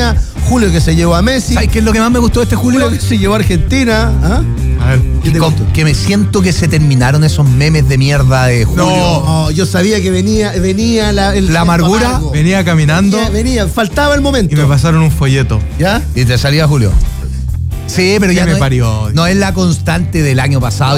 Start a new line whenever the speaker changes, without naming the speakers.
España, Julio que se llevó a Messi,
¿Sabes qué es lo que más me gustó de este Julio?
Julio que se llevó a Argentina. ¿Ah?
A ver, que me siento que se terminaron esos memes de mierda de Julio.
No, yo sabía que venía
La amargura
amargo.
Venía caminando
Venía, faltaba el momento.
y me pasaron un folleto.
¿Ya?
Y te salía Julio. Sí, pero
¿Qué
ya
me
no,
parió?
no es la constante del año pasado.